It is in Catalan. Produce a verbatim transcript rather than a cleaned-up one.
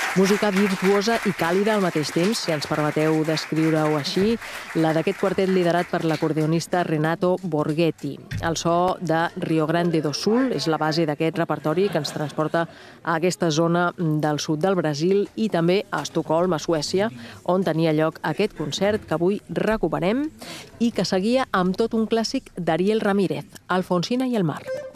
Música virtuosa i càlida al mateix temps, si ens permeteu descriure-ho així, la d'aquest quartet liderat per l'acordeonista Renato Borghetti. El so de Rio Grande do Sul és la base d'aquest repertori que ens transporta a aquesta zona del sud del Brasil i també a Estocolm, a Suècia, on tenia lloc aquest concert que avui recuperem i que seguia amb tot un clàssic d'Ariel Ramírez, Alfonsina i el mar.